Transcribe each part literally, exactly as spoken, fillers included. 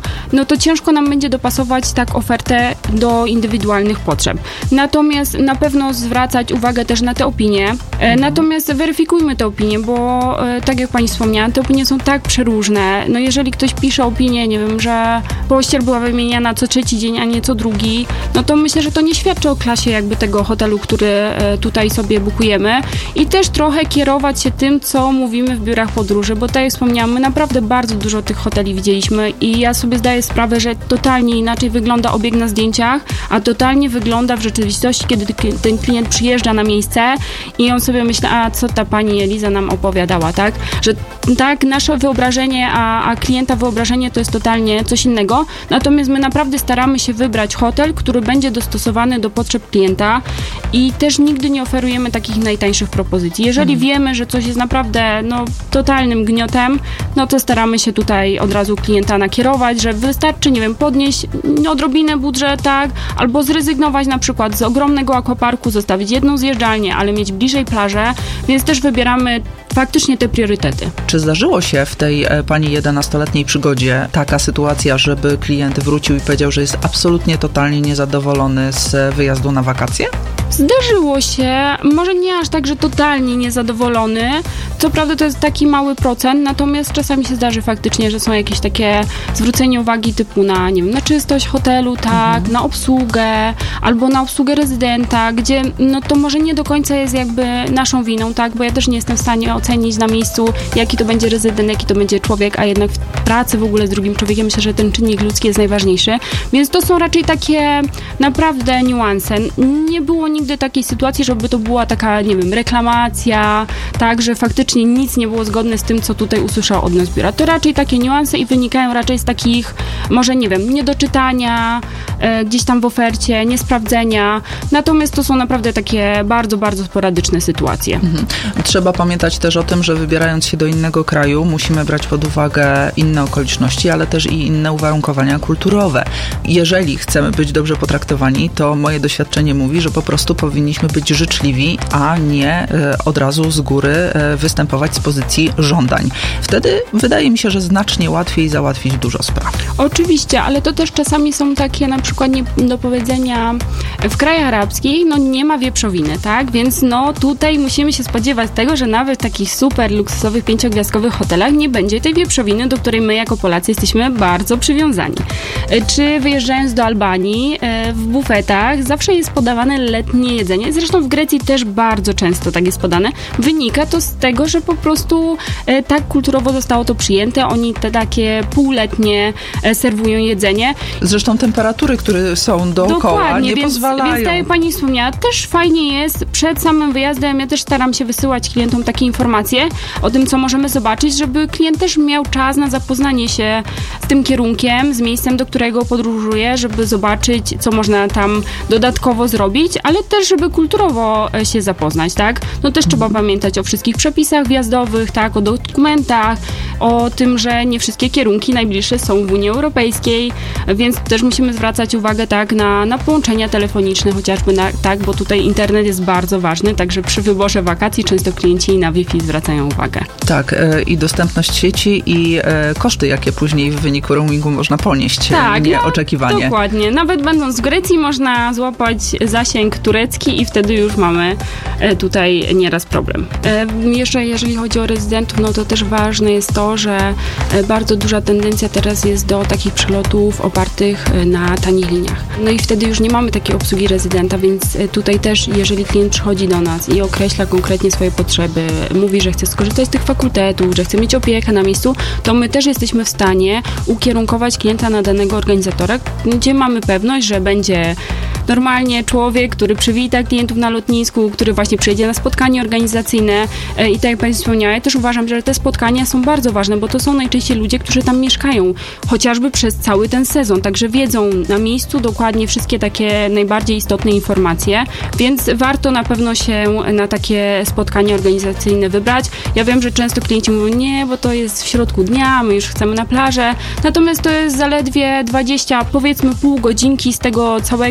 no to ciężko nam będzie dopasować tak ofertę do indywidualnych potrzeb. Natomiast na pewno zwracać uwagę też na te opinie. E, natomiast weryfikujmy te opinie, bo e, tak jak pani wspomniała, te opinie są tak przeróżne. No jeżeli ktoś pisze opinię, nie wiem, że pościel była wymieniana co trzeci dzień, a nie co drugi, no to myślę, że to nie świadczy o klasie jakby tego hotelu, który e, tutaj sobie bukujemy. I też trochę kierować się tym, co mówimy w biurach podróży, bo tak jak wspomniałam, my naprawdę bardzo dużo tych hoteli widzieliśmy i ja sobie zdaję sprawę, że totalnie inaczej wygląda obieg na zdjęciach, a totalnie wygląda w rzeczywistości, kiedy ten klient przyjeżdża na miejsce i on sobie myśli, a co ta pani Eliza nam opowiadała, tak? Że tak, nasze wyobrażenie, a, a klienta wyobrażenie to jest totalnie coś innego. Natomiast my naprawdę staramy się wybrać hotel, który będzie dostosowany do potrzeb klienta i też nigdy nie oferujemy takich najtańszych propozycji. Jeżeli hmm. wiemy, że coś jest naprawdę no, totalnym gniotem, no to staramy się tutaj od razu klienta nakierować, że wystarczy, nie wiem, podnieść odrobinę budżet, tak, albo zrezygnować na przykład z ogromnego aquaparku, zostawić jedną zjeżdżalnię, ale mieć bliżej plażę, więc też wybieramy faktycznie te priorytety. Czy zdarzyło się w tej e, pani jedenastoletniej przygodzie taka sytuacja, żeby klient wrócił i powiedział, że jest absolutnie totalnie niezadowolony z wyjazdu na wakacje? Zdarzyło się, może nie aż tak, że totalnie niezadowolony. Co prawda to jest taki mały procent, natomiast czasami się zdarzy faktycznie, że są jakieś takie zwrócenie uwagi typu na, nie wiem, na czystość hotelu, tak, mhm. na obsługę, albo na obsługę rezydenta, gdzie no to może nie do końca jest jakby naszą winą, tak, bo ja też nie jestem w stanie ocenić na miejscu, jaki to będzie rezydent, jaki to będzie człowiek, a jednak w pracy w ogóle z drugim człowiekiem myślę, że ten czynnik ludzki jest najważniejszy, więc to są raczej takie naprawdę niuanse. Nie było nigdy takiej sytuacji, żeby to była taka, nie wiem, reklamacja, tak, że faktycznie nic nie było zgodne z tym, co tutaj usłyszał od nas biura. To raczej takie niuanse i wynikają raczej z takich, może nie wiem, niedoczytania, e, gdzieś tam w ofercie, niesprawdzenia, natomiast to są naprawdę takie bardzo, bardzo sporadyczne sytuacje. Mhm. Trzeba pamiętać też o tym, że wybierając się do innego kraju, musimy brać pod uwagę inne okoliczności, ale też i inne uwarunkowania kulturowe. Jeżeli chcemy być dobrze potraktowani, to moje doświadczenie mówi, że po prostu powinniśmy być życzliwi, a nie e, od razu z góry e, występować z pozycji żądań. Wtedy wydaje mi się, że znacznie łatwiej załatwić dużo spraw. Oczywiście, ale to też czasami są takie na przykład nie do powiedzenia w krajach arabskich, no nie ma wieprzowiny, tak? Więc no tutaj musimy się spodziewać tego, że nawet w takich super luksusowych, pięciogwiazdkowych hotelach nie będzie tej wieprzowiny, do której my jako Polacy jesteśmy bardzo przywiązani. Czy wyjeżdżając do Albanii w bufetach zawsze jest podawane letnie jedzenie. Zresztą w Grecji też bardzo często tak jest podane. Wynika to z tego, że po prostu e, tak kulturowo zostało to przyjęte. Oni te takie półletnie e, serwują jedzenie. Zresztą temperatury, które są dookoła, Dokładnie, nie więc, pozwalają. Więc tak jak pani wspomniała, też fajnie jest przed samym wyjazdem, ja też staram się wysyłać klientom takie informacje o tym, co możemy zobaczyć, żeby klient też miał czas na zapoznanie się z tym kierunkiem, z miejscem, do którego podróżuje, żeby zobaczyć, co można tam dodatkowo zrobić, ale też, żeby kulturowo się zapoznać, tak? No też trzeba pamiętać o wszystkich przepisach wjazdowych, tak? O dokumentach, o tym, że nie wszystkie kierunki najbliższe są w Unii Europejskiej, więc też musimy zwracać uwagę, tak, na, na połączenia telefoniczne chociażby, na, tak? Bo tutaj internet jest bardzo ważny, także przy wyborze wakacji często klienci na Wi-Fi zwracają uwagę. Tak, e, i dostępność sieci i e, koszty, jakie później w wyniku roamingu można ponieść. Tak, nieoczekiwanie. No, dokładnie. Nawet będąc w Grecji można złapać zasięg turecki i wtedy już mamy e, tutaj nieraz problem. E, jeszcze jeżeli chodzi o rezydentów, no to też ważne jest to, że e, bardzo duża tendencja teraz jest do takich przelotów opartych e, na tanich liniach. No i wtedy już nie mamy takiej obsługi rezydenta, więc e, tutaj też, jeżeli klient przychodzi do nas i określa konkretnie swoje potrzeby, mówi, że chce skorzystać z tych fakultetów, że chce mieć opiekę na miejscu, to my też jesteśmy w stanie ukierunkować klienta na danego organizatora, gdzie mamy pewność, że będzie normalnie człowiek, który przywita klientów na lotnisku, który właśnie przyjedzie na spotkanie organizacyjne i tak jak pani wspomniała, ja też uważam, że te spotkania są bardzo ważne, bo to są najczęściej ludzie, którzy tam mieszkają, chociażby przez cały ten sezon, także wiedzą na miejscu dokładnie wszystkie takie najbardziej istotne informacje, więc warto na pewno się na takie spotkanie organizacyjne wybrać. Ja wiem, że często klienci mówią, nie, bo to jest w środku dnia, my już chcemy na plażę, natomiast to jest zaledwie dwadzieścia, powiedzmy pół godzinki z tego całego jednego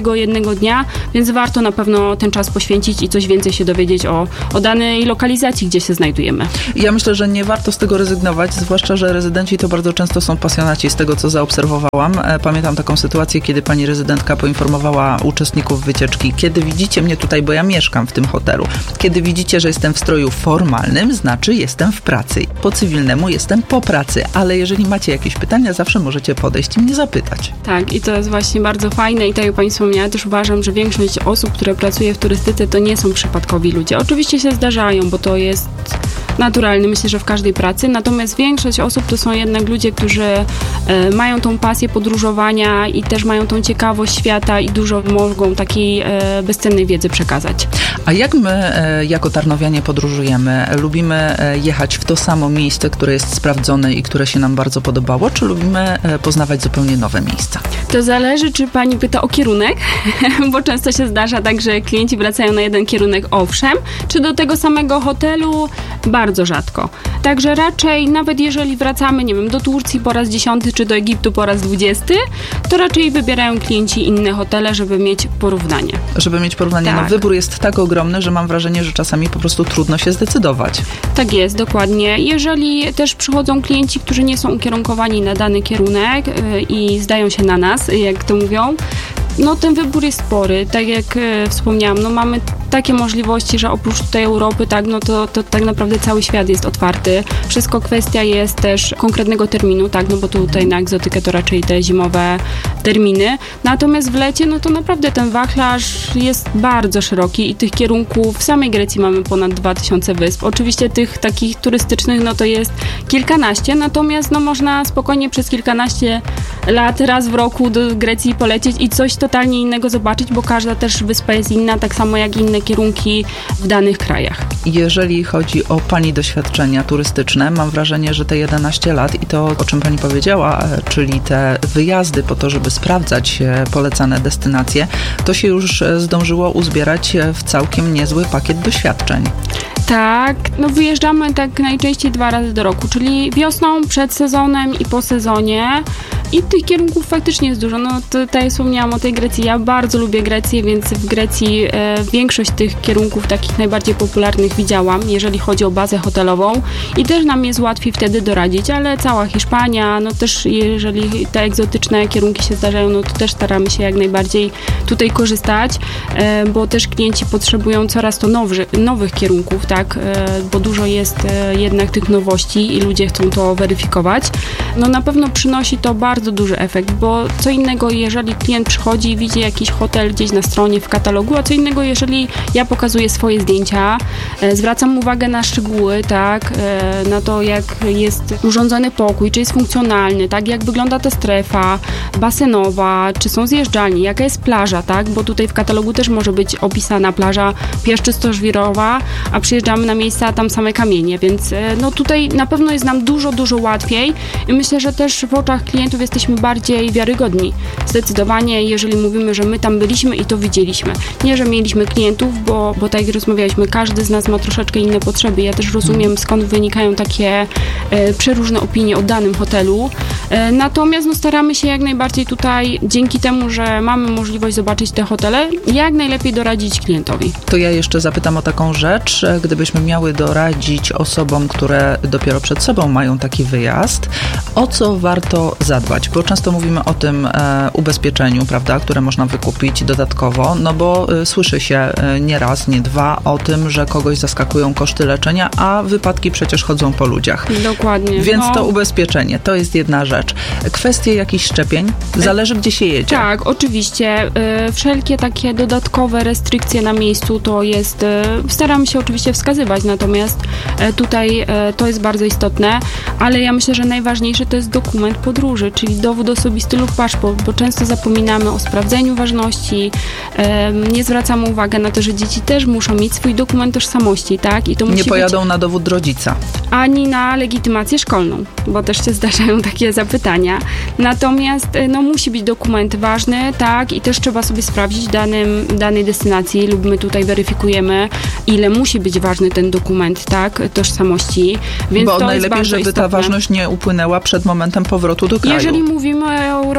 danego dnia, więc warto na pewno ten czas poświęcić i coś więcej się dowiedzieć o, o danej lokalizacji, gdzie się znajdujemy. Ja myślę, że nie warto z tego rezygnować, zwłaszcza, że rezydenci to bardzo często są pasjonaci, z tego co zaobserwowałam. Pamiętam taką sytuację, kiedy pani rezydentka poinformowała uczestników wycieczki: kiedy widzicie mnie tutaj, bo ja mieszkam w tym hotelu, kiedy widzicie, że jestem w stroju formalnym, znaczy jestem w pracy. Po cywilnemu jestem po pracy, ale jeżeli macie jakieś pytania, zawsze możecie podejść i mnie zapytać. Tak, i to jest właśnie bardzo fajne i tak jak pani wspomniała, też uważam, że większość osób, które pracuje w turystyce, to nie są przypadkowi ludzie. Oczywiście się zdarzają, bo to jest naturalne, myślę, że w każdej pracy, natomiast większość osób to są jednak ludzie, którzy e, mają tą pasję podróżowania i też mają tą ciekawość świata i dużo mogą takiej e, bezcennej wiedzy przekazać. A jak my e, jako tarnowianie podróżujemy? Lubimy e, jechać w to samo miejsce, które jest sprawdzone i które się nam bardzo podobało, czy lubimy e, poznawać zupełnie nowe miejsca? To zależy, czy pani pyta o kierunek, bo często się zdarza tak, że klienci wracają na jeden kierunek, owszem, czy do tego samego hotelu, bardzo rzadko. Także raczej, nawet jeżeli wracamy, nie wiem, do Turcji po raz dziesiąty, czy do Egiptu po raz dwudziesty, to raczej wybierają klienci inne hotele, żeby mieć porównanie. Żeby mieć porównanie. Tak. No, wybór jest tak ogromny, że mam wrażenie, że czasami po prostu trudno się zdecydować. Tak jest, dokładnie. Jeżeli też przychodzą klienci, którzy nie są ukierunkowani na dany kierunek yy, i zdają się na nas, jak to mówią, no ten wybór jest spory. Tak jak e, wspomniałam, no mamy takie możliwości, że oprócz tutaj Europy, tak, no to, to tak naprawdę cały świat jest otwarty. Wszystko kwestia jest też konkretnego terminu, tak, no bo tutaj na egzotykę to raczej te zimowe terminy. Natomiast w lecie, no to naprawdę ten wachlarz jest bardzo szeroki i tych kierunków w samej Grecji mamy ponad dwa tysiące wysp. Oczywiście tych takich turystycznych, no to jest kilkanaście, natomiast no można spokojnie przez kilkanaście lat raz w roku do Grecji polecieć i coś totalnie innego zobaczyć, bo każda też wyspa jest inna, tak samo jak inne kierunki w danych krajach. Jeżeli chodzi o pani doświadczenia turystyczne, mam wrażenie, że te jedenaście lat i to, o czym pani powiedziała, czyli te wyjazdy po to, żeby sprawdzać polecane destynacje, to się już zdążyło uzbierać w całkiem niezły pakiet doświadczeń. Tak, no wyjeżdżamy tak najczęściej dwa razy do roku, czyli wiosną, przed sezonem i po sezonie. I tych kierunków faktycznie jest dużo. No tutaj wspomniałam o tej Grecji. Ja bardzo lubię Grecję, więc w Grecji e, większość tych kierunków takich najbardziej popularnych widziałam, jeżeli chodzi o bazę hotelową i też nam jest łatwiej wtedy doradzić, ale cała Hiszpania, no też jeżeli te egzotyczne kierunki się zdarzają, no to też staramy się jak najbardziej tutaj korzystać, e, bo też klienci potrzebują coraz to nowy, nowych kierunków, tak, e, bo dużo jest e, jednak tych nowości i ludzie chcą to weryfikować. No na pewno przynosi to bardzo bardzo duży efekt, bo co innego, jeżeli klient przychodzi i widzi jakiś hotel gdzieś na stronie w katalogu, a co innego, jeżeli ja pokazuję swoje zdjęcia, e, zwracam uwagę na szczegóły, tak, e, na to, jak jest urządzony pokój, czy jest funkcjonalny, tak, jak wygląda ta strefa basenowa, czy są zjeżdżalnie, jaka jest plaża, tak, bo tutaj w katalogu też może być opisana plaża piaszczysto-żwirowa, a przyjeżdżamy na miejsca, a tam same kamienie, więc e, no tutaj na pewno jest nam dużo, dużo łatwiej i myślę, że też w oczach klientów jesteśmy bardziej wiarygodni. Zdecydowanie, jeżeli mówimy, że my tam byliśmy i to widzieliśmy. Nie, że mieliśmy klientów, bo, bo tak jak rozmawialiśmy, każdy z nas ma troszeczkę inne potrzeby. Ja też rozumiem, skąd wynikają takie e, przeróżne opinie o danym hotelu. E, natomiast no, staramy się jak najbardziej tutaj, dzięki temu, że mamy możliwość zobaczyć te hotele, jak najlepiej doradzić klientowi. To ja jeszcze zapytam o taką rzecz. Gdybyśmy miały doradzić osobom, które dopiero przed sobą mają taki wyjazd, o co warto zadbać? Bo często mówimy o tym e, ubezpieczeniu, prawda, które można wykupić dodatkowo, no bo e, słyszy się e, nie raz, nie dwa o tym, że kogoś zaskakują koszty leczenia, a wypadki przecież chodzą po ludziach. Dokładnie. Więc no. to ubezpieczenie, to jest jedna rzecz. Kwestie jakichś szczepień, zależy gdzie się jedzie. Tak, oczywiście. E, wszelkie takie dodatkowe restrykcje na miejscu to jest, e, staramy się oczywiście wskazywać, natomiast e, tutaj e, to jest bardzo istotne, ale ja myślę, że najważniejsze to jest dokument podróży, czyli dowód osobisty lub paszport, bo często zapominamy o sprawdzeniu ważności, e, nie zwracamy uwagi na to, że dzieci też muszą mieć swój dokument tożsamości, tak? I to nie musi pojadą być, na dowód rodzica. ani na legitymację szkolną, bo też się zdarzają takie zapytania. Natomiast no, musi być dokument ważny, tak? I też trzeba sobie sprawdzić danym, danej destynacji lub my tutaj weryfikujemy, ile musi być ważny ten dokument, tak? Tożsamości. Więc bo to najlepiej, jest żeby istotne. Ta ważność nie upłynęła przed momentem powrotu do kraju. Jeżeli mówimy o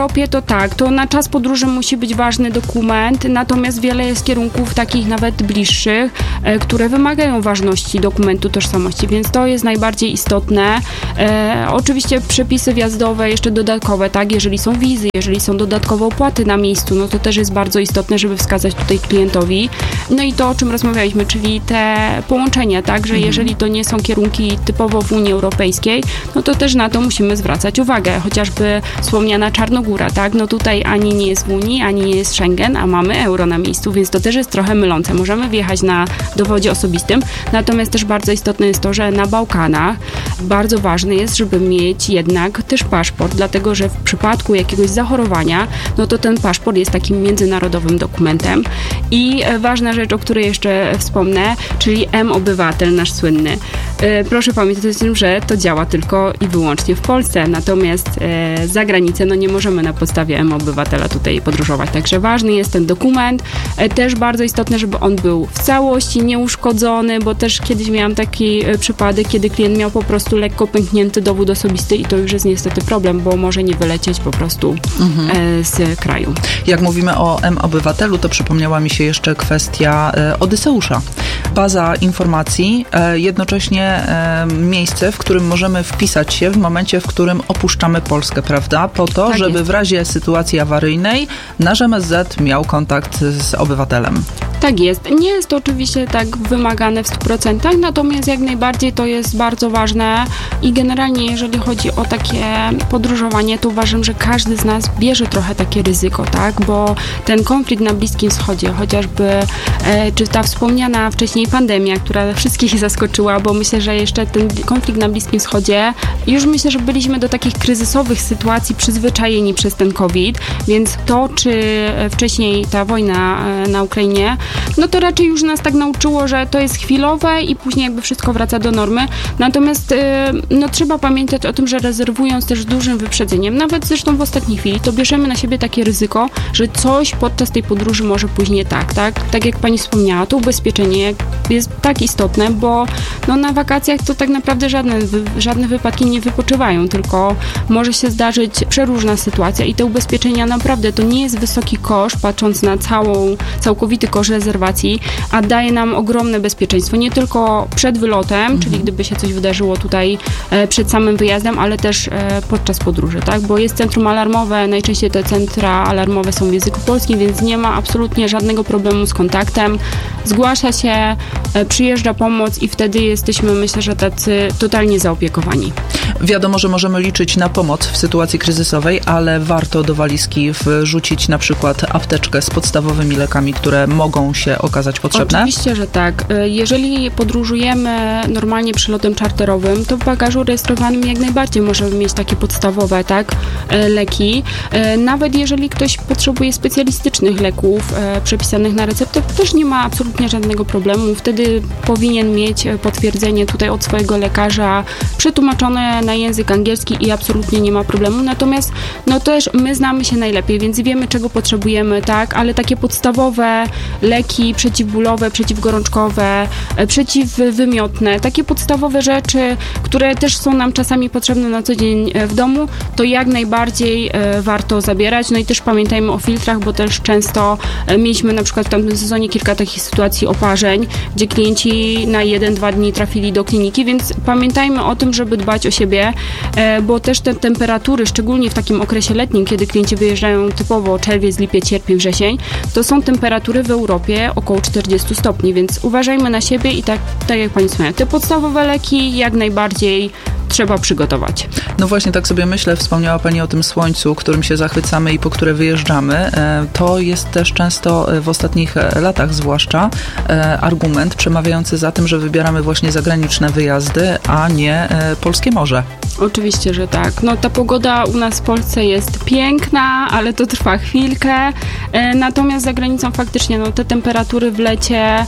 Europie to tak, to na czas podróży musi być ważny dokument, natomiast wiele jest kierunków takich nawet bliższych, e, które wymagają ważności dokumentu tożsamości, więc to jest najbardziej istotne. E, oczywiście przepisy wjazdowe jeszcze dodatkowe, tak, jeżeli są wizy, jeżeli są dodatkowe opłaty na miejscu, no to też jest bardzo istotne, żeby wskazać tutaj klientowi. No i to, o czym rozmawialiśmy, czyli te połączenia, tak, że jeżeli to nie są kierunki typowo w Unii Europejskiej, no to też na to musimy zwracać uwagę. Chociażby wspomniana Czarnogóra, tak, no tutaj ani nie jest w Unii, ani nie jest Schengen, a mamy euro na miejscu, więc to też jest trochę mylące. Możemy wjechać na dowodzie osobistym, natomiast też bardzo istotne jest to, że na Bałkanach bardzo ważne jest, żeby mieć jednak też paszport, dlatego że w przypadku jakiegoś zachorowania, no to ten paszport jest takim międzynarodowym dokumentem. I ważna rzecz, o której jeszcze wspomnę, czyli M-Obywatel, nasz słynny. Proszę pamiętać o tym, że to działa tylko i wyłącznie w Polsce, natomiast za granicę no nie możemy na podstawie M-Obywatela tutaj podróżować, także ważny jest ten dokument. Też bardzo istotne, żeby on był w całości nieuszkodzony, bo też kiedyś miałam taki przypadek, kiedy klient miał po prostu lekko pęknięty dowód osobisty i to już jest niestety problem, bo może nie wylecieć po prostu mhm. z kraju. Jak mówimy o M-Obywatelu, to przypomniała mi się jeszcze kwestia Odyseusza. Baza informacji, jednocześnie miejsce, w którym możemy wpisać się w momencie, w którym opuszczamy Polskę, prawda? Po to, tak żeby jest. W razie sytuacji awaryjnej nasz M S Z miał kontakt z obywatelem. Tak jest. Nie jest to oczywiście tak wymagane w stu procentach, natomiast jak najbardziej to jest bardzo ważne i generalnie jeżeli chodzi o takie podróżowanie, to uważam, że każdy z nas bierze trochę takie ryzyko, tak? Bo ten konflikt na Bliskim Wschodzie, chociażby e, czy ta wspomniana wcześniej pandemia, która wszystkich zaskoczyła, bo myślę, że jeszcze ten konflikt na Bliskim Wschodzie, już myślę, że byliśmy do takich kryzysowych sytuacji przyzwyczajeni przez ten COVID, więc to, czy wcześniej ta wojna na Ukrainie, no to raczej już nas tak nauczyło, że to jest chwilowe i później jakby wszystko wraca do normy. Natomiast no trzeba pamiętać o tym, że rezerwując też z dużym wyprzedzeniem, nawet zresztą w ostatniej chwili, to bierzemy na siebie takie ryzyko, że coś podczas tej podróży może pójść nie tak, tak? Tak jak pani wspomniała, to ubezpieczenie jest tak istotne, bo no na wakacjach to tak naprawdę żadne, żadne wypadki nie wypoczywają, tylko może się zdarzyć przeróżna sytuacja i te ubezpieczenia naprawdę to nie jest wysoki koszt, patrząc na całą, całkowity koszt rezerwacji, a daje nam ogromne bezpieczeństwo, nie tylko przed wylotem, mhm. czyli gdyby się coś wydarzyło tutaj e, przed samym wyjazdem, ale też e, podczas podróży, tak? Bo jest centrum alarmowe, najczęściej te centra alarmowe są w języku polskim, więc nie ma absolutnie żadnego problemu z kontaktem. Zgłasza się, e, przyjeżdża pomoc i wtedy jesteśmy, myślę, że tacy totalnie zaopiekowani. Wiadomo, że możemy liczyć na pomoc w sytuacji kryzysowej, ale warto do walizki wrzucić na przykład apteczkę z podstawowymi lekami, które mogą się okazać potrzebne? Oczywiście, że tak. Jeżeli podróżujemy normalnie przelotem czarterowym, to w bagażu rejestrowanym jak najbardziej możemy mieć takie podstawowe, tak, leki. Nawet jeżeli ktoś potrzebuje specjalistycznych leków przepisanych na receptę, to też nie ma absolutnie żadnego problemu. Wtedy powinien mieć potwierdzenie tutaj od swojego lekarza przetłumaczone na język angielski i absolutnie nie ma problemu. Natomiast no też my znamy się najlepiej, więc wiemy, czego potrzebujemy, tak, ale takie podstawowe leki przeciwbólowe, przeciwgorączkowe, przeciwwymiotne, takie podstawowe rzeczy, które też są nam czasami potrzebne na co dzień w domu, to jak najbardziej warto zabierać. No i też pamiętajmy o filtrach, bo też często mieliśmy na przykład w tamtym sezonie kilka takich sytuacji oparzeń, gdzie klienci na jeden, dwa dni trafili do kliniki, więc pamiętajmy o tym, żeby dbać o siebie, bo też te temperatury, szczególnie w takim okresie letnim, kiedy klienci wyjeżdżają typowo czerwiec, lipiec, sierpień, wrzesień, to są temperatury w Europie około czterdzieści stopni, więc uważajmy na siebie i tak, tak jak pani wspomniała, te podstawowe leki jak najbardziej trzeba przygotować. No właśnie, tak sobie myślę, wspomniała pani o tym słońcu, którym się zachwycamy i po które wyjeżdżamy. To jest też często w ostatnich latach zwłaszcza argument przemawiający za tym, że wybieramy właśnie zagraniczne wyjazdy, a nie polskie morze. Oczywiście, że tak. No ta pogoda u nas w Polsce jest piękna, ale to trwa chwilkę. Natomiast za granicą faktycznie no, te temperatury w lecie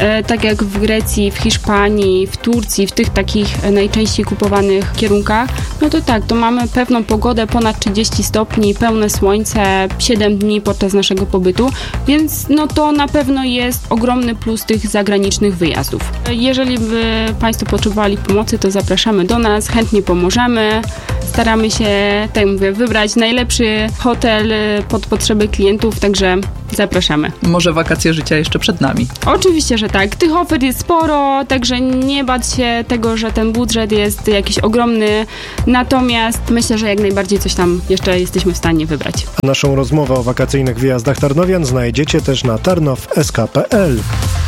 tak jak w Grecji, w Hiszpanii, w Turcji, w tych takich najczęściej kupowanych kierunkach, no to tak, to mamy pewną pogodę ponad trzydzieści stopni, pełne słońce, siedem dni podczas naszego pobytu, więc no to na pewno jest ogromny plus tych zagranicznych wyjazdów. Jeżeli by Państwo potrzebowali pomocy, to zapraszamy do nas, chętnie pomożemy. Staramy się, tak mówię, wybrać najlepszy hotel pod potrzeby klientów, także zapraszamy. Może wakacje życia jeszcze przed nami. Oczywiście, że tak. Tych ofert jest sporo, także nie bać się tego, że ten budżet jest jakiś ogromny. Natomiast myślę, że jak najbardziej coś tam jeszcze jesteśmy w stanie wybrać. Naszą rozmowę o wakacyjnych wyjazdach tarnowian znajdziecie też na tarnow kropka s k kropka p l.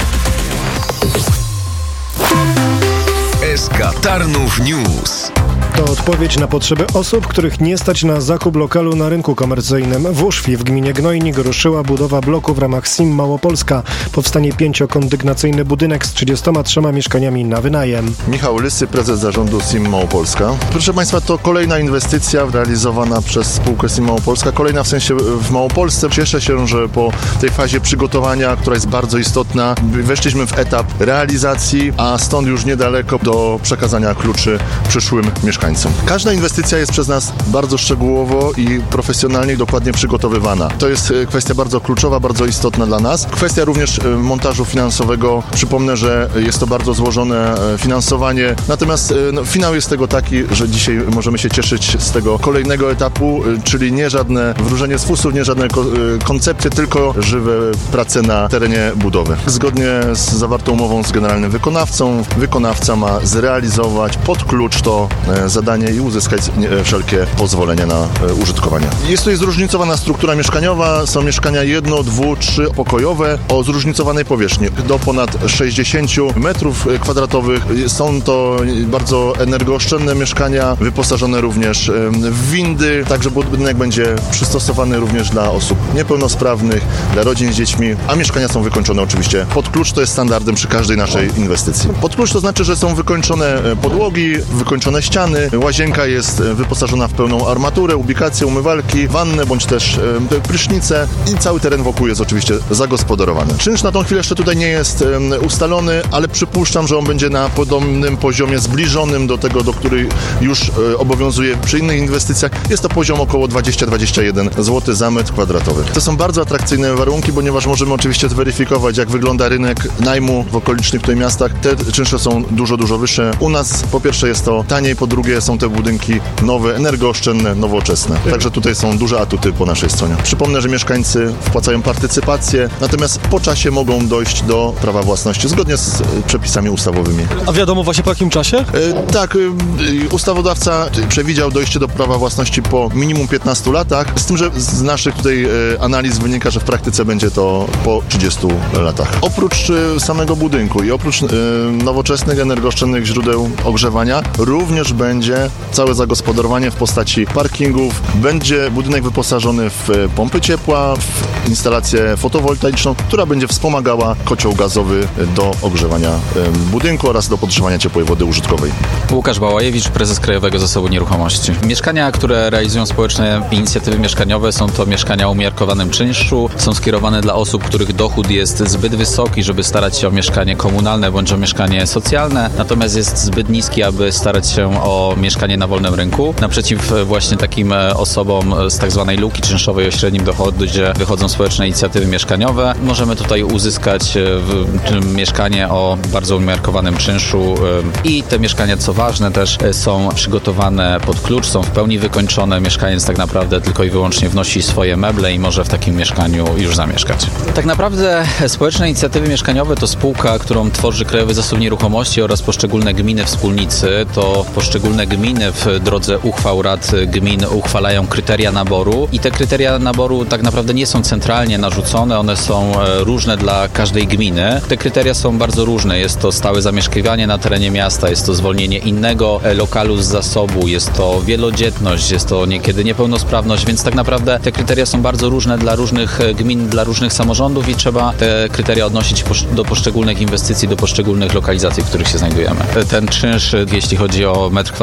S K Tarnów News. To odpowiedź na potrzeby osób, których nie stać na zakup lokalu na rynku komercyjnym. W Uszwi w gminie Gnojnik ruszyła budowa bloku w ramach S I M Małopolska. Powstanie pięciokondygnacyjny budynek z trzydziestoma trzema mieszkaniami na wynajem. Michał Lysy, prezes zarządu S I M Małopolska. Proszę Państwa, to kolejna inwestycja realizowana przez spółkę S I M Małopolska. Kolejna w sensie w Małopolsce. Cieszę się, że po tej fazie przygotowania, która jest bardzo istotna, weszliśmy w etap realizacji, a stąd już niedaleko do przekazania kluczy przyszłym mieszkańcom. Każda inwestycja jest przez nas bardzo szczegółowo i profesjonalnie i dokładnie przygotowywana. To jest kwestia bardzo kluczowa, bardzo istotna dla nas. Kwestia również montażu finansowego. Przypomnę, że jest to bardzo złożone finansowanie. Natomiast no, finał jest tego taki, że dzisiaj możemy się cieszyć z tego kolejnego etapu, czyli nie żadne wróżenie z fusów, nie żadne koncepcje, tylko żywe prace na terenie budowy. Zgodnie z zawartą umową z generalnym wykonawcą, wykonawca ma zrealizować pod klucz to zadanie i uzyskać wszelkie pozwolenia na użytkowanie. Jest to zróżnicowana struktura mieszkaniowa, są mieszkania jedno, dwu, trzy pokojowe o zróżnicowanej powierzchni do ponad sześćdziesięciu metrów kwadratowych. Są to bardzo energooszczędne mieszkania, wyposażone również w windy, także budynek będzie przystosowany również dla osób niepełnosprawnych, dla rodzin z dziećmi, a mieszkania są wykończone oczywiście pod klucz, to jest standardem przy każdej naszej inwestycji. Pod klucz to znaczy, że są wykończone podłogi, wykończone ściany, łazienka jest wyposażona w pełną armaturę, ubikację, umywalki, wannę bądź też e, prysznice i cały teren wokół jest oczywiście zagospodarowany. Czynsz na tą chwilę jeszcze tutaj nie jest e, ustalony, ale przypuszczam, że on będzie na podobnym poziomie, zbliżonym do tego, do której już e, obowiązuje przy innych inwestycjach. Jest to poziom około dwadzieścia do dwudziestu jeden złotych za metr kwadratowy. To są bardzo atrakcyjne warunki, ponieważ możemy oczywiście zweryfikować, jak wygląda rynek najmu w okolicznych tutaj miastach. Te czynsze są dużo, dużo wyższe. U nas po pierwsze jest to taniej, po drugie są te budynki nowe, energooszczędne, nowoczesne. Także tutaj są duże atuty po naszej stronie. Przypomnę, że mieszkańcy wpłacają partycypację, natomiast po czasie mogą dojść do prawa własności zgodnie z przepisami ustawowymi. A wiadomo właśnie po jakim czasie? E, tak, e, ustawodawca przewidział dojście do prawa własności po minimum piętnastu latach, z tym, że z naszych tutaj e, analiz wynika, że w praktyce będzie to po trzydziestu latach. Oprócz e, samego budynku i oprócz e, nowoczesnych, energooszczędnych źródeł ogrzewania, również będzie całe zagospodarowanie w postaci parkingów, będzie budynek wyposażony w pompy ciepła, w instalację fotowoltaiczną, która będzie wspomagała kocioł gazowy do ogrzewania budynku oraz do podgrzewania ciepłej wody użytkowej. Łukasz Bałajewicz, prezes Krajowego Zasobu Nieruchomości. Mieszkania, które realizują społeczne inicjatywy mieszkaniowe, są to mieszkania o umiarkowanym czynszu, są skierowane dla osób, których dochód jest zbyt wysoki, żeby starać się o mieszkanie komunalne bądź o mieszkanie socjalne, natomiast jest zbyt niski, aby starać się o mieszkanie na wolnym rynku. Naprzeciw właśnie takim osobom z tak zwanej luki czynszowej o średnim dochodzie wychodzą społeczne inicjatywy mieszkaniowe. Możemy tutaj uzyskać mieszkanie o bardzo umiarkowanym czynszu i te mieszkania, co ważne, też są przygotowane pod klucz, są w pełni wykończone. Mieszkaniec tak naprawdę tylko i wyłącznie wnosi swoje meble i może w takim mieszkaniu już zamieszkać. Tak naprawdę społeczne inicjatywy mieszkaniowe to spółka, którą tworzy Krajowy Zasób Nieruchomości oraz poszczególne gminy wspólnicy. To poszczególne gminy w drodze uchwał rad gmin uchwalają kryteria naboru i te kryteria naboru tak naprawdę nie są centralnie narzucone, one są różne dla każdej gminy. Te kryteria są bardzo różne. Jest to stałe zamieszkiwanie na terenie miasta, jest to zwolnienie innego lokalu z zasobu, jest to wielodzietność, jest to niekiedy niepełnosprawność, więc tak naprawdę te kryteria są bardzo różne dla różnych gmin, dla różnych samorządów i trzeba te kryteria odnosić do poszczególnych inwestycji, do poszczególnych lokalizacji, w których się znajdujemy. Ten czynsz, jeśli chodzi o metr kwadratowy,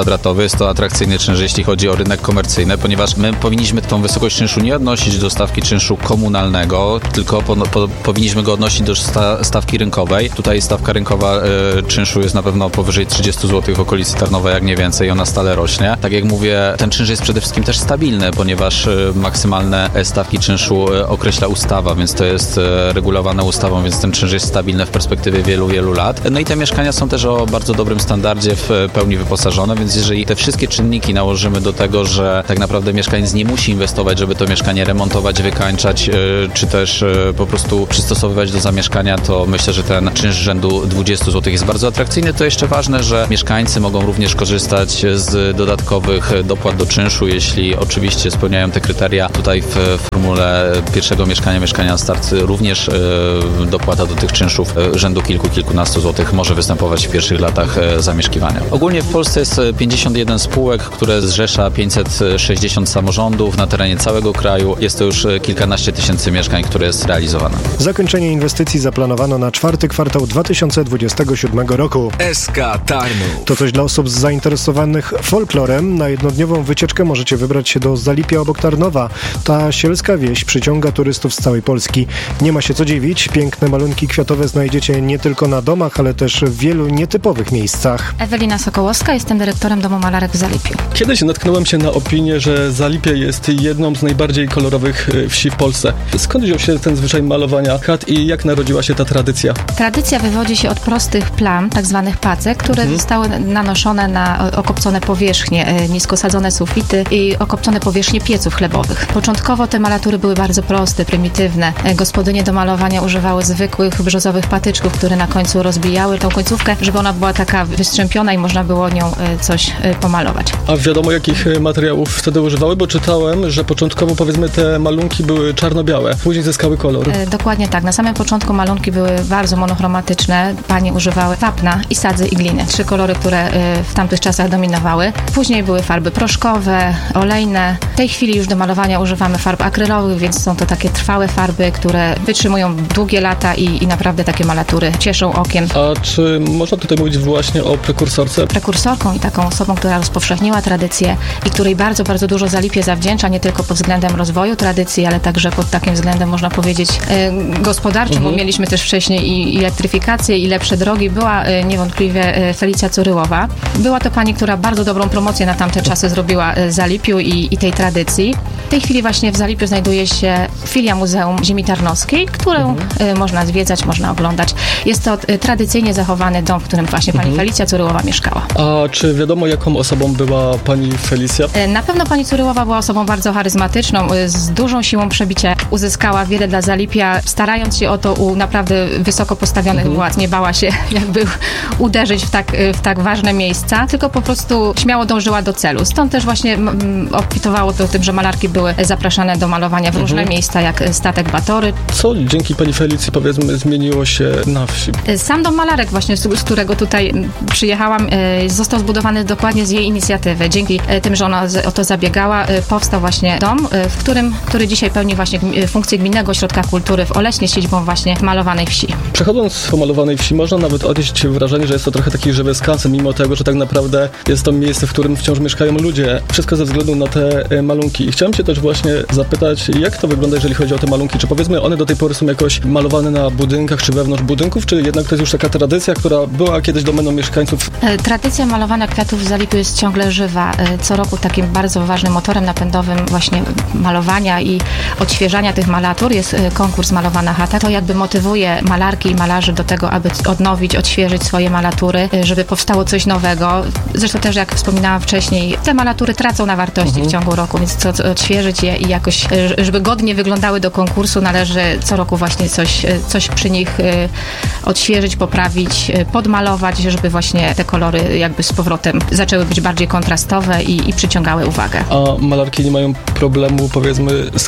kwadratowy. Jest to atrakcyjny czynsz, jeśli chodzi o rynek komercyjny, ponieważ my powinniśmy tą wysokość czynszu nie odnosić do stawki czynszu komunalnego, tylko po, po, powinniśmy go odnosić do sta, stawki rynkowej. Tutaj stawka rynkowa y, czynszu jest na pewno powyżej trzydzieści złotych w okolicy Tarnowa, jak nie więcej, i ona stale rośnie. Tak jak mówię, ten czynsz jest przede wszystkim też stabilny, ponieważ y, maksymalne stawki czynszu y, określa ustawa, więc to jest y, regulowane ustawą, więc ten czynsz jest stabilny w perspektywie wielu, wielu lat. No i te mieszkania są też o bardzo dobrym standardzie, w pełni wyposażone, więc jeżeli te wszystkie czynniki nałożymy do tego, że tak naprawdę mieszkaniec nie musi inwestować, żeby to mieszkanie remontować, wykańczać, y, czy też y, po prostu przystosowywać do zamieszkania, to myślę, że ten czynsz rzędu dwadzieścia złotych jest bardzo atrakcyjny. To jeszcze ważne, że mieszkańcy mogą również korzystać z dodatkowych dopłat do czynszu, jeśli oczywiście spełniają te kryteria. Tutaj w formule pierwszego mieszkania, mieszkania na start również y, dopłata do tych czynszów y, rzędu kilku, kilkunastu złotych może występować w pierwszych latach y, zamieszkiwania. Ogólnie w Polsce jest pięćdziesiąt jeden spółek, które zrzesza pięćset sześćdziesiąt samorządów na terenie całego kraju. Jest to już kilkanaście tysięcy mieszkań, które jest realizowane. Zakończenie inwestycji zaplanowano na czwarty kwartał dwa tysiące dwudziestego siódmego roku. S K Tarnów. To coś dla osób zainteresowanych folklorem. Na jednodniową wycieczkę możecie wybrać się do Zalipia obok Tarnowa. Ta sielska wieś przyciąga turystów z całej Polski. Nie ma się co dziwić, piękne malunki kwiatowe znajdziecie nie tylko na domach, ale też w wielu nietypowych miejscach. Ewelina Sokołowska, jestem dyrektorem Domu Malarek w Zalipiu. Kiedyś natknąłem się na opinię, że Zalipie jest jedną z najbardziej kolorowych wsi w Polsce. Skąd wziął się ten zwyczaj malowania chat i jak narodziła się ta tradycja? Tradycja wywodzi się od prostych plam, tak zwanych pacek, które mhm. zostały nanoszone na okopcone powierzchnie, nisko sadzone sufity i okopcone powierzchnie pieców chlebowych. Początkowo te malatury były bardzo proste, prymitywne. Gospodynie do malowania używały zwykłych brzozowych patyczków, które na końcu rozbijały tą końcówkę, żeby ona była taka wystrzępiona i można było nią coś pomalować. A wiadomo, jakich materiałów wtedy używały? Bo czytałem, że początkowo, powiedzmy, te malunki były czarno-białe, później zyskały kolor. E, dokładnie tak. Na samym początku malunki były bardzo monochromatyczne. Panie używały wapna i sadzy i gliny. Trzy kolory, które e, w tamtych czasach dominowały. Później były farby proszkowe, olejne. W tej chwili już do malowania używamy farb akrylowych, więc są to takie trwałe farby, które wytrzymują długie lata i, i naprawdę takie malatury cieszą okiem. A czy można tutaj mówić właśnie o prekursorce? Prekursorką i taką osobą, która rozpowszechniła tradycję i której bardzo, bardzo dużo Zalipie zawdzięcza, nie tylko pod względem rozwoju tradycji, ale także pod takim względem, można powiedzieć, e, gospodarczym, mhm. bo mieliśmy też wcześniej i, i elektryfikację, i lepsze drogi. Była e, niewątpliwie e, Felicja Curyłowa. Była to pani, która bardzo dobrą promocję na tamte czasy zrobiła e, Zalipiu i, i tej tradycji. W tej chwili właśnie w Zalipiu znajduje się filia Muzeum Ziemi Tarnowskiej, którą mhm. e, można zwiedzać, można oglądać. Jest to e, tradycyjnie zachowany dom, w którym właśnie pani mhm. Felicja Curyłowa mieszkała. A czy wiadomo, jaką osobą była pani Felicja? E, na pewno pani Curyłowa była osobą bardzo charyzmatyczną, e, z dużą siłą przebicia. Uzyskała wiele dla Zalipia, starając się o to u naprawdę wysoko postawionych mhm. władz. Nie bała się jakby uderzyć w tak, w tak ważne miejsca, tylko po prostu śmiało dążyła do celu. Stąd też właśnie m, obfitowało to tym, że malarki były zapraszane do malowania w mhm. różne miejsca, jak Statek Batory. Co dzięki pani Felicji, powiedzmy, zmieniło się na wsi? Sam Dom Malarek właśnie, z, z którego tutaj przyjechałam, został zbudowany dokładnie z jej inicjatywy. Dzięki tym, że ona o to zabiegała, powstał właśnie dom, w którym, który dzisiaj pełni właśnie funkcję Gminnego Ośrodka Kultury w Oleśnie z siedzibą właśnie malowanej wsi. Przechodząc po malowanej wsi, można nawet odnieść wrażenie, że jest to trochę taki żywy skansen, mimo tego, że tak naprawdę jest to miejsce, w którym wciąż mieszkają ludzie. Wszystko ze względu na te malunki. I chciałem cię też właśnie zapytać, jak to wygląda, jeżeli chodzi o te malunki? Czy powiedzmy, one do tej pory są jakoś malowane na budynkach, czy wewnątrz budynków, czy jednak to jest już taka tradycja, która była kiedyś domeną mieszkańców? Tradycja malowania kwiatów w Zalipiu jest ciągle żywa. Co roku takim bardzo ważnym motorem napędowym właśnie malowania i odświeżania tych malatur jest konkurs Malowana Chata. To jakby motywuje malarki i malarzy do tego, aby odnowić, odświeżyć swoje malatury, żeby powstało coś nowego. Zresztą też, jak wspominałam wcześniej, te malatury tracą na wartości mhm. w ciągu roku, więc co, odświeżyć je i jakoś, żeby godnie wyglądały do konkursu, należy co roku właśnie coś, coś przy nich odświeżyć, poprawić, podmalować, żeby właśnie te kolory jakby z powrotem zaczęły być bardziej kontrastowe i, i przyciągały uwagę. A malarki nie mają problemu, powiedzmy, z kreatywnością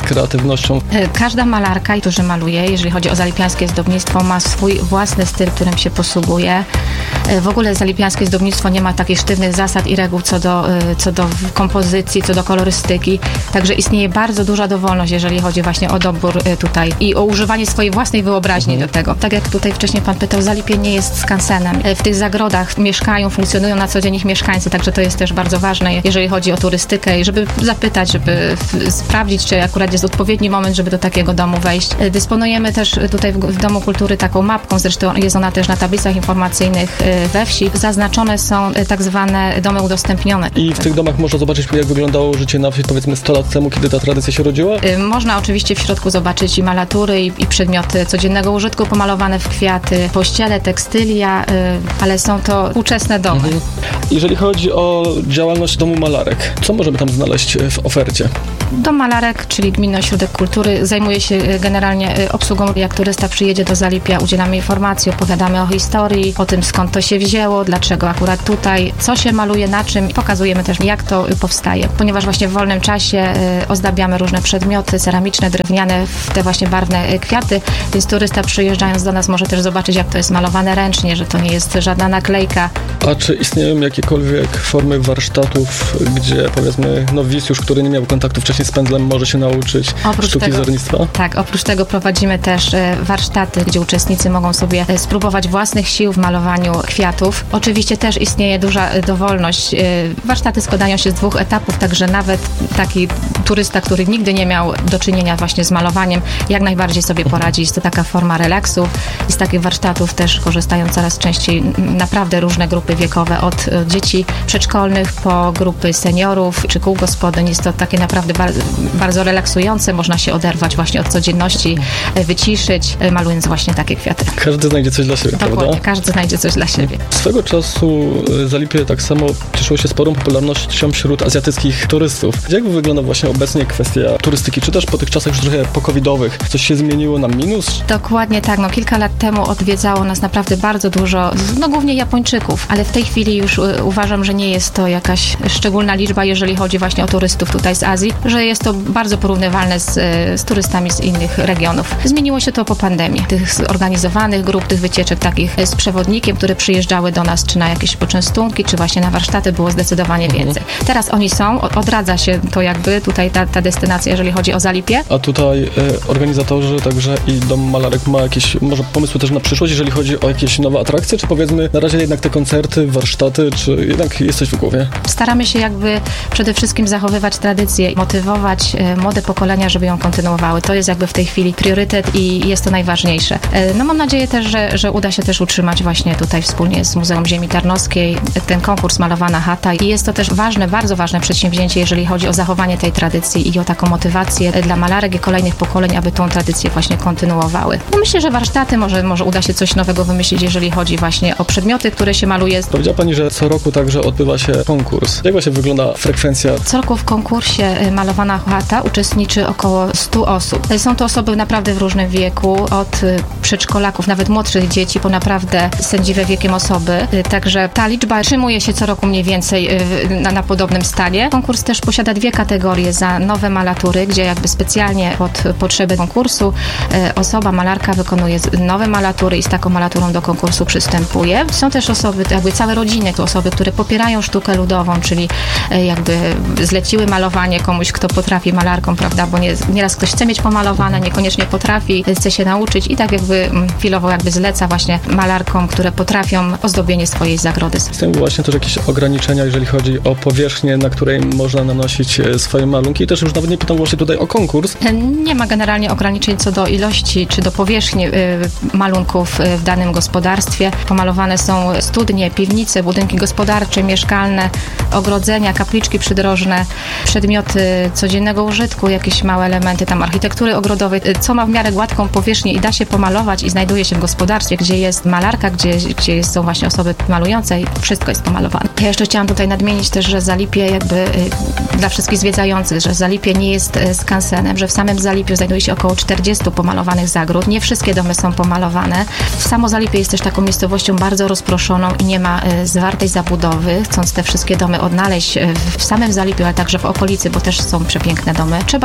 aktywnością? Każda malarka, która maluje, jeżeli chodzi o zalipiańskie zdobnictwo, ma swój własny styl, którym się posługuje. W ogóle zalipiańskie zdobnictwo nie ma takich sztywnych zasad i reguł co do, co do kompozycji, co do kolorystyki. Także istnieje bardzo duża dowolność, jeżeli chodzi właśnie o dobór tutaj i o używanie swojej własnej wyobraźni mhm. do tego. Tak jak tutaj wcześniej pan pytał, Zalipie nie jest skansenem. W tych zagrodach mieszkają, funkcjonują na co dzień ich mieszkańcy, także to jest też bardzo ważne, jeżeli chodzi o turystykę i żeby zapytać, żeby sprawdzić, czy akurat jest odpowiedni moment, żeby do takiego domu wejść. Dysponujemy też tutaj w, w Domu Kultury taką mapką, zresztą jest ona też na tablicach informacyjnych we wsi. Zaznaczone są tak zwane domy udostępnione. I w tych domach można zobaczyć, jak wyglądało życie na wsi, powiedzmy sto lat temu, kiedy ta tradycja się rodziła? Można oczywiście w środku zobaczyć i malatury, i, i przedmioty codziennego użytku pomalowane w kwiaty, pościele, tekstylia, ale są to współczesne domy. Mhm. Jeżeli chodzi o działalność Domu Malarek, co możemy tam znaleźć w ofercie? Dom Malarek, czyli Gminny Ośrodek Kultury, zajmuje się generalnie obsługą. Jak turysta przyjedzie do Zalipia, udzielamy informacji, opowiadamy o historii, o tym, skąd to się wzięło, dlaczego akurat tutaj, co się maluje, na czym. Pokazujemy też, jak to powstaje. Ponieważ właśnie w wolnym czasie ozdabiamy różne przedmioty ceramiczne, drewniane, w te właśnie barwne kwiaty, więc turysta przyjeżdżając do nas może też zobaczyć, jak to jest malowane ręcznie, że to nie jest żadna naklejka. A czy istnieją jakiekolwiek formy warsztatów, gdzie powiedzmy nowicjusz, który nie miał kontaktu wcześniej z pędzlem, może się nauczyć oprócz sztuki tego, wzornictwa? Tak, oprócz tego prowadzimy też warsztaty, gdzie uczestnicy mogą sobie spróbować własnych sił w malowaniu kwiatów. Oczywiście też istnieje duża dowolność. Warsztaty składają się z dwóch etapów, także nawet taki turysta, który nigdy nie miał do czynienia właśnie z malowaniem, jak najbardziej sobie poradzi. Jest to taka forma relaksu. Z takich warsztatów też korzystają coraz częściej naprawdę różne grupy wiekowe, od dzieci przedszkolnych po grupy seniorów czy kół gospodyń. Jest to takie naprawdę bardzo, bardzo relaksujące. Można się oderwać właśnie od codzienności, wyciszyć, malując właśnie takie kwiaty. Każdy znajdzie coś dla siebie, Dokładnie, prawda? Każdy znajdzie coś dla siebie. Swego czasu Zalipie tak samo cieszyło się sporą popularnością wśród azjatyckich turystów. Jak wygląda właśnie obecnie kwestia turystyki? Czy też po tych czasach już trochę pokowidowych coś się zmieniło na minus? Dokładnie tak. No, kilka lat temu odwiedzało nas naprawdę bardzo dużo, no głównie Japończyków, ale w tej chwili już uważam, że nie jest to jakaś szczególna liczba, jeżeli chodzi właśnie o turystów tutaj z Azji, że jest to bardzo porównywalne z, z turystami z innych regionów. Zmieniło się to po pandemii. Tych zorganizowanych grup, tych wycieczek takich z przewodnikiem, które przyjeżdżały do nas, czy na jakieś poczęstunki, czy właśnie na warsztaty, było zdecydowanie mhm. więcej. Teraz oni są, odradza się to jakby tutaj ta, ta destynacja, jeżeli chodzi o Zalipie. A tutaj e, organizatorzy, także i Dom Malarek ma jakieś może pomysły też na przyszłość, jeżeli chodzi o jakieś nowe atrakcje, czy powiedzmy na razie jednak te koncerty, warsztaty, czy jednak jest coś w głowie? Staramy się jakby przede wszystkim zachowywać tradycję, motywować e, młode pokolenia, żeby ją kontynuowały. To jest jakby w tej chwili priorytet i jest to najważniejsze. E, no mam nadzieję też, że, że uda się też utrzymać właśnie tutaj wspólnie z Muzeum Ziemi Tarnowskiej ten konkurs Malowana Chata i jest to też ważne, bardzo ważne przedsięwzięcie, jeżeli chodzi o zachowanie tej tradycji i o taką motywację dla malarek i kolejnych pokoleń, aby tą tradycję właśnie kontynuowały. No myślę, że warsztaty, może, może uda się coś nowego wymyślić, jeżeli chodzi właśnie o przedmioty, które się maluje. Powiedziała Pani, że co roku także odbywa się konkurs. Jak właśnie wygląda frekwencja? Co roku w konkursie Malowana Chata uczestniczy około stu osób. Są to osoby naprawdę w różnym wieku, od przedszkolaków, nawet młodszych dzieci, po naprawdę sędziwe wiekiem osoby. Także ta liczba utrzymuje się co roku mniej więcej na, na podobnym stanie. Konkurs też posiada dwie kategorie za nowe malatury, gdzie jakby specjalnie pod potrzeby konkursu osoba, malarka wykonuje nowe malatury i z taką malaturą do konkursu przystępuje. Są też osoby, jakby całe rodziny, to osoby, które popierają sztukę ludową, czyli jakby zleciły malowanie komuś, kto potrafi malarką, prawda, bo nie, nieraz ktoś chce mieć pomalowane, niekoniecznie potrafi, chce się nauczyć i tak jakby chwilowo jakby zleca właśnie malarkom, które potrafią ozdobienie swojej zagrody. Są właśnie też jakieś ograniczenia, jeżeli chodzi o powierzchnię, na której można nanosić swoje malunki. Też już nawet nie pytam właśnie tutaj o konkurs. Nie ma generalnie ograniczeń co do ilości czy do powierzchni malunków w danym gospodarstwie. Pomalowane są studnie, piwnice, budynki gospodarcze, mieszkalne, ogrodzenia, kapliczki przydrożne, przedmioty codziennego użytku, jakieś małe elementy tam architektury ogrodowej, co ma w miarę gładką powierzchnię i da się pomalować i znajduje się w gospodarstwie, gdzie jest malarka, gdzie, gdzie są właśnie osoby malujące i wszystko jest pomalowane. Ja jeszcze chciałam tutaj nadmienić też, że Zalipie jakby dla wszystkich zwiedzających, że Zalipie nie jest skansenem, że w samym Zalipiu znajduje się około czterdziestu pomalowanych zagród. Nie wszystkie domy są pomalowane. Samo Zalipie jest też taką miejscowością bardzo rozproszoną i nie ma zwartej zabudowy. Chcąc te wszystkie domy odnaleźć w samym Zalipiu, ale także w okolicy, bo też są przepiękne domy, trzeba troszeczkę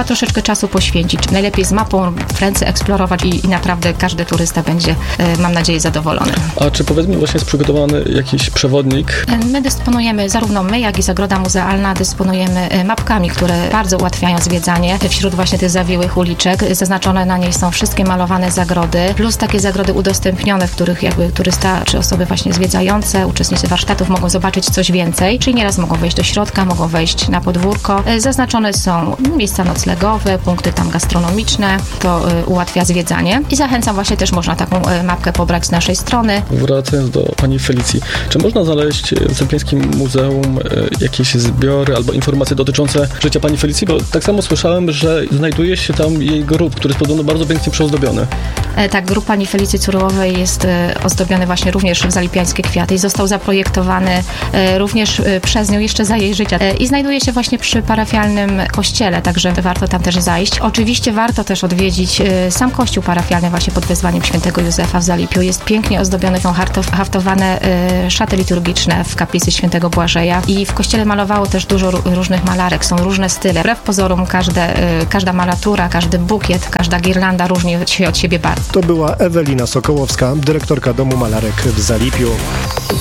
czasu poświęcić. Najlepiej z mapą w ręce eksplorować i, i naprawdę każdy turysta będzie, mam nadzieję, zadowolony. A czy powiedz mi, właśnie jest przygotowany jakiś przewodnik? My dysponujemy, zarówno my, jak i Zagroda Muzealna, dysponujemy mapkami, które bardzo ułatwiają zwiedzanie. Wśród właśnie tych zawiłych uliczek zaznaczone na niej są wszystkie malowane zagrody, plus takie zagrody udostępnione, w których jakby turysta czy osoby właśnie zwiedzające, uczestnicy warsztatów mogą zobaczyć coś więcej, czyli nieraz mogą wejść do środka, mogą wejść na podwórko. Zaznaczone są miejsca noclegowe, punkty tam gastronomiczne, to ułatwia zwiedzanie i zachęcam, właśnie też można taką mapkę pobrać z naszej strony. Wracając do pani Felicji, czy można znaleźć w Zemplínskim Muzeum jakieś zbiory albo informacje dotyczące życia pani Felicji? Bo tak samo słyszałem, że znajduje się tam jej grób, który jest podobno bardzo pięknie przyozdobiony. Tak, grób pani Felicji Curyłowej jest ozdobiony właśnie również w zalipiańskie kwiaty i został zaprojektowany również przez nią jeszcze za jej życia i znajduje się właśnie przy parafialnym kościele, także warto tam też zajść. Oczywiście warto też odwiedzić sam kościół parafialny właśnie pod wezwaniem świętego Józefa w Zalipiu. Jest pięknie ozdobiony, są haftowane szaty liturgiczne w kaplicy świętego Błażeja i w kościele malowało też dużo różnych malarek, są różne style. Wbrew pozorom każde, każda malatura, każdy bukiet, każda girlanda różni się od siebie bardzo. To była Ewelina Sokołowska, dyrektorka Domu Malarek w Zalipiu.